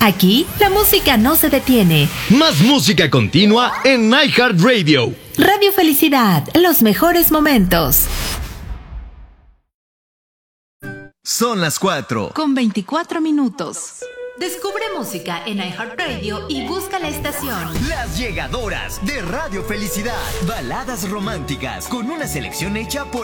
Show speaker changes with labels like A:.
A: Aquí, la música no se detiene.
B: Más música continua en iHeartRadio.
A: Radio Felicidad, los mejores momentos.
C: Son las
D: 4:24.
A: Descubre música en iHeartRadio y busca la estación
C: Las Llegadoras de Radio Felicidad. Baladas románticas con una selección hecha por